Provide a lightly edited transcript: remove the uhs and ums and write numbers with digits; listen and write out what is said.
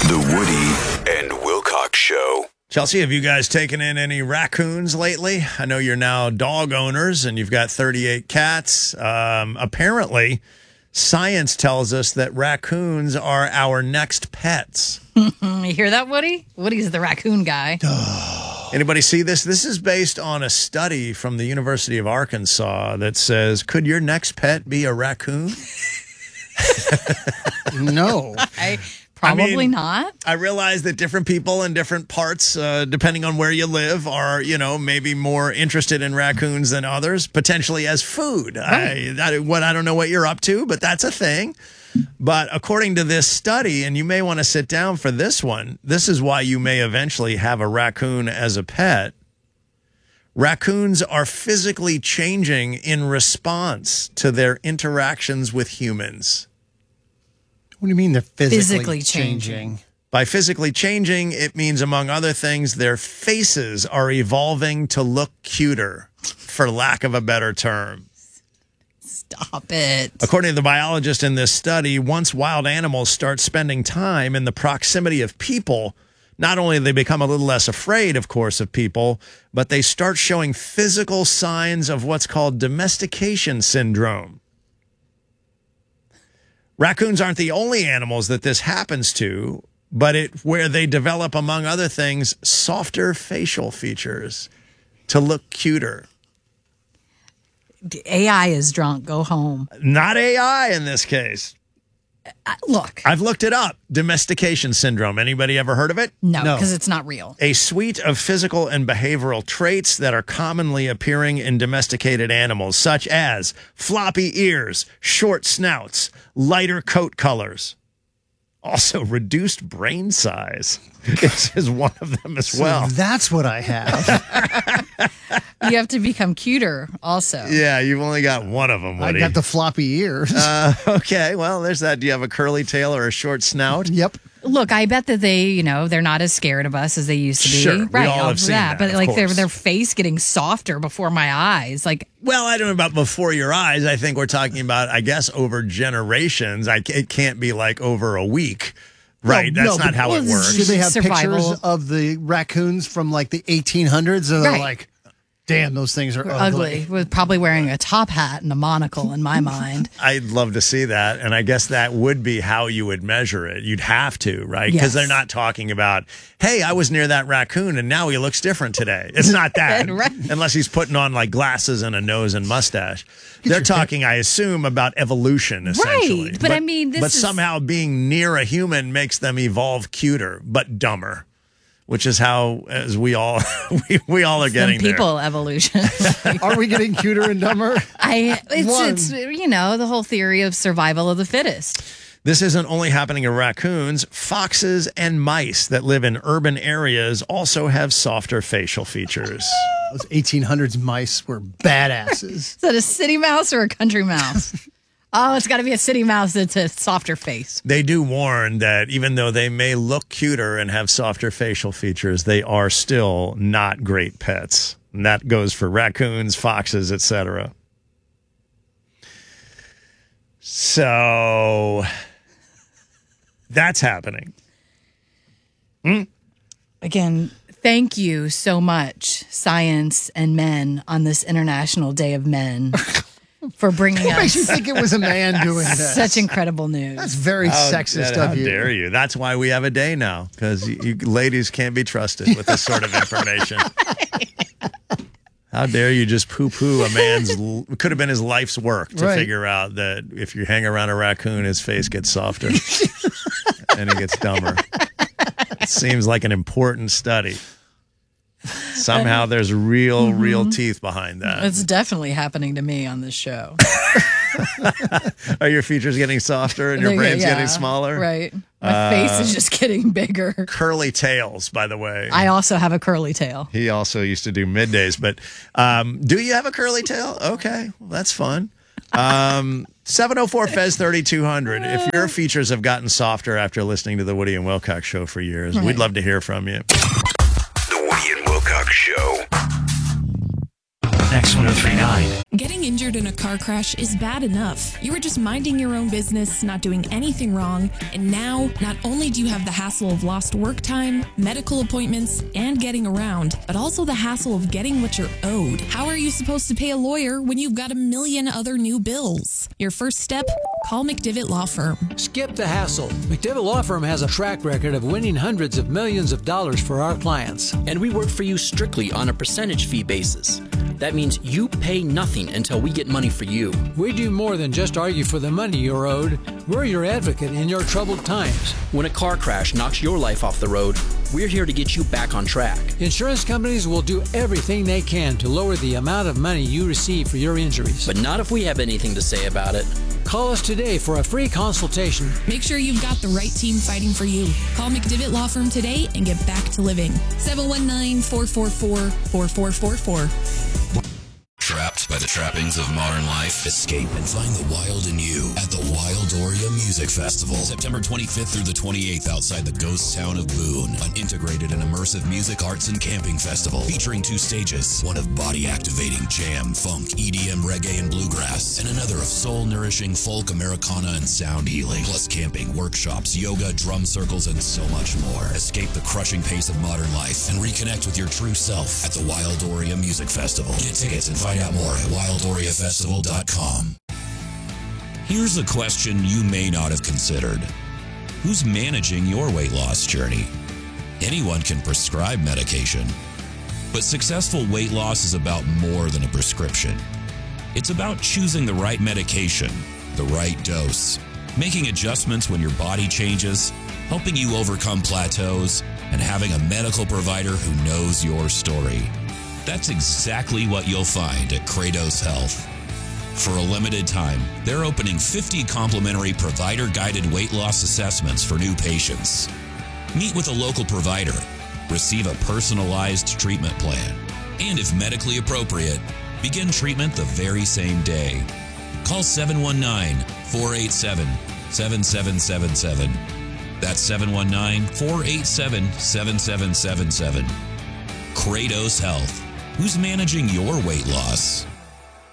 The Woody and Wilcox Show. Chelsea, have you guys taken in any raccoons lately? I know you're now dog owners and you've got 38 cats. Apparently, science tells us that raccoons are our next pets. You hear that, Woody? Woody's the raccoon guy. Anybody see this? This is based on a study from the University of Arkansas that says, could your next pet be a raccoon? No. Probably not. I realize that different people in different parts, depending on where you live, are, maybe more interested in raccoons than others, potentially as food. Right. I don't know what you're up to, but that's a thing. But according to this study, and you may want to sit down for this one, this is why you may eventually have a raccoon as a pet. Raccoons are physically changing in response to their interactions with humans. What do you mean they're Physically changing? By physically changing, it means, among other things, their faces are evolving to look cuter, for lack of a better term. Stop it. According to the biologist in this study, once wild animals start spending time in the proximity of people, not only do they become a little less afraid, of course, of people, but they start showing physical signs of what's called domestication syndrome. Raccoons aren't the only animals that this happens to, but where they develop, among other things, softer facial features to look cuter. AI is drunk. Go home. Not AI in this case. Look. I've looked it up. Domestication syndrome. Anybody ever heard of it? No, No. because it's not real. A suite of physical and behavioral traits that are commonly appearing in domesticated animals, such as floppy ears, short snouts, lighter coat colors. Also, reduced brain size is one of them as well. So that's what I have. You have to become cuter also. Yeah, you've only got one of them, I Woody. got the floppy ears. Okay, well, there's that. Do you have a curly tail or a short snout? Yep. Look, I bet that they, they're not as scared of us as they used to be. Sure, we right, all have seen that, But of like course. their face getting softer before my eyes. Like, Well, I don't know about before your eyes. I think we're talking about, I guess, over generations. It can't be like over a week, right? No, That's no, not how it well, works. Do they have Survival. pictures of the raccoons from like the 1800s? And they're Right. like, damn, those things are ugly. With probably wearing a top hat and a monocle in my mind. I'd love to see that. And I guess that would be how you would measure it. You'd have to, right? Yes. Because they're not talking about, hey, I was near that raccoon and now he looks different today. It's not that. Right. Unless he's putting on like glasses and a nose and mustache. They're talking, I assume, about evolution, essentially. Right. But I mean, this But is- somehow being near a human makes them evolve cuter, but dumber. Which is how, as we all we all are getting Some people evolution. Are we getting cuter and dumber? It's the whole theory of survival of the fittest. there. This isn't only happening in raccoons. Foxes and mice that live in urban areas also have softer facial features. Those 1800s mice were badasses. Is that a city mouse or a country mouse? Oh, it's got to be a city mouse that's a softer face. They do warn that even though they may look cuter and have softer facial features, they are still not great pets. And that goes for raccoons, foxes, etc. So that's happening. Again, thank you so much, science and men, on this International Day of Men for bringing What makes you us think it was a man doing this? such incredible news. That's very sexist How of you. dare you? That's why we have a day now, because you ladies can't be trusted with this sort of information. How dare you just poo-poo a man's, could have been his life's work to Right. figure out that if you hang around a raccoon, his face gets softer and he gets dumber. It seems like an important study. Somehow there's real teeth behind that. It's definitely happening to me on this show. Are your features getting softer and your brain's getting smaller? Right. My face is just getting bigger. Curly tails, by the way. I also have a curly tail. He also used to do middays, but do you have a curly tail? Okay, well, that's fun. 704 Fez 3200. If your features have gotten softer after listening to the Woody and Wilcox show for years, we'd love to hear from you. The Woody and Wilcox Show. text 1039. Getting injured in a car crash is bad enough. You were just minding your own business, not doing anything wrong, and now not only do you have the hassle of lost work time, medical appointments, and getting around, but also the hassle of getting what you're owed. How are you supposed to pay a lawyer when you've got a million other new bills? Your first step? Call McDivitt Law Firm. Skip the hassle. McDivitt Law Firm has a track record of winning hundreds of millions of dollars for our clients. And we work for you strictly on a percentage fee basis. That means you pay nothing until we get money for you. We do more than just argue for the money you're owed. We're your advocate in your troubled times. When a car crash knocks your life off the road, we're here to get you back on track. Insurance companies will do everything they can to lower the amount of money you receive for your injuries. But not if we have anything to say about it. Call us today for a free consultation. Make sure you've got the right team fighting for you. Call McDivitt Law Firm today and get back to living. 719-444-4444. Trapped by the trappings of modern life? Escape and find the wild in you at the Wildoria Music Festival. September 25th through the 28th outside the ghost town of Boone. An integrated and immersive music, arts, and camping festival featuring 2 stages. One of body-activating jam, funk, EDM, reggae, and bluegrass. And another of soul-nourishing folk, Americana, and sound healing. Plus camping, workshops, yoga, drum circles, and so much more. Escape the crushing pace of modern life and reconnect with your true self at the Wildoria Music Festival. Get tickets and find out more at wildoriafestival.com. Here's a question you may not have considered. Who's managing your weight loss journey? Anyone can prescribe medication, but successful weight loss is about more than a prescription. It's about choosing the right medication, the right dose, making adjustments when your body changes, helping you overcome plateaus, and having a medical provider who knows your story. That's exactly what you'll find at Kratos Health. For a limited time, they're opening 50 complimentary provider-guided weight loss assessments for new patients. Meet with a local provider, receive a personalized treatment plan, and if medically appropriate, begin treatment the very same day. Call 719-487-7777. That's 719-487-7777. Kratos Health. Who's managing your weight loss?